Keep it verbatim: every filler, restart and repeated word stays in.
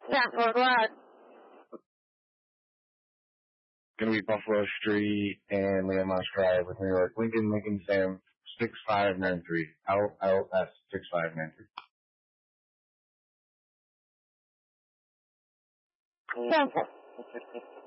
Yeah, for what? Gonna be Buffalo Street and Leon Moss Drive with New York. Lincoln, Lincoln, Sam, six five nine three. L L S six five nine three. Yeah.